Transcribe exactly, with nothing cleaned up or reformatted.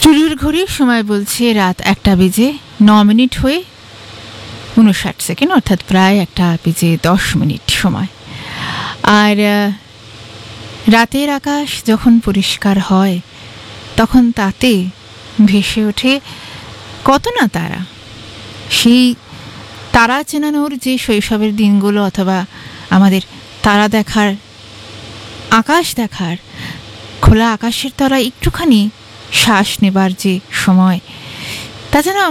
স্টুডিওর ঘড়ির সময় বলছে রাত একটা বেজে ন মিনিট হয়ে উনষাট সেকেন্ড, অর্থাৎ প্রায় একটা বেজে দশ মিনিট সময়। আর আহ, রাতের আকাশ যখন পরিষ্কার হয় তখন তাতে ভেসে ওঠে কত না তারা। সেই তারা চেনানোর যে শৈশবের দিনগুলো, অথবা আমাদের তারা দেখার, আকাশ দেখার, খোলা আকাশের তলায় একটুখানি শ্বাস নেবার যে সময়, তা যেন